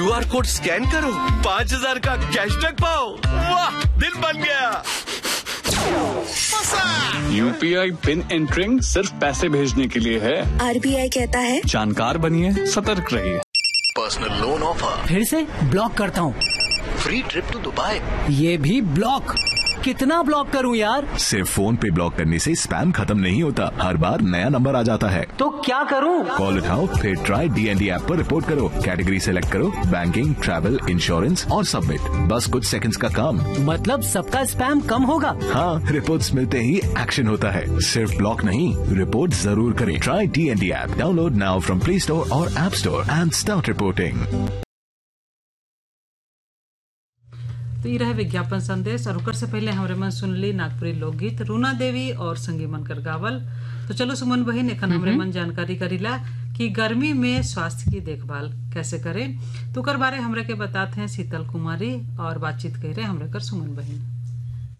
QR code scan करो, 5000 का cashback पाओ। वाह, दिल बन गया। UPI पिन एंटरिंग सिर्फ पैसे भेजने के लिए है। RBI कहता है जानकार बनिए, सतर्क रहिए। Personal loan offer. फिर से ब्लॉक करता हूँ। Free trip to Dubai. ये भी ब्लॉक। कितना ब्लॉक करूं यार? सिर्फ फोन पे ब्लॉक करने से स्पैम खत्म नहीं होता, हर बार नया नंबर आ जाता है। तो क्या करूं? कॉल उठाओ, फिर ट्राई DND ऐप पर रिपोर्ट करो, कैटेगरी सेलेक्ट करो, बैंकिंग, ट्रैवल, इंश्योरेंस और सबमिट। बस कुछ सेकंड्स का काम। मतलब सबका स्पैम कम होगा? हाँ, रिपोर्ट्स मिलते ही एक्शन होता है। सिर्फ ब्लॉक नहीं, रिपोर्ट जरूर करें। Try DND app, download now from play store और app store and start reporting. तो ये रहे विज्ञापन संदेश और ओकर से पहले हमरे मन सुनली नागपुरी लोकगीत रूना देवी और संगी मनकर गावल। तो चलो सुमन बहन, एखन हमरे मन जानकारी करीला कि गर्मी में स्वास्थ्य की देखभाल कैसे करें। तो ओकर बारे हमरे के बताते हैं शीतल कुमारी और बातचीत कह रहे हमरे कर सुमन बहन।